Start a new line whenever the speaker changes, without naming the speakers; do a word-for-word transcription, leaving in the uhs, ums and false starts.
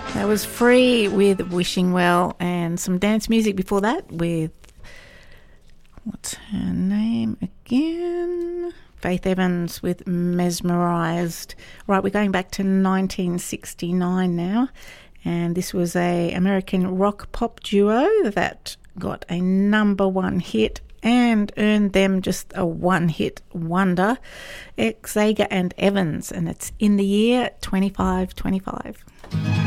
That was Free with Wishing Well, and some dance music before that with, what's her name again? Faith Evans with Mesmerised. Right, we're going back to nineteen sixty-nine now, and this was a American rock pop duo that got a number one hit and earned them just a one-hit wonder, Zager and Evans, and it's In the Year twenty-five twenty-five.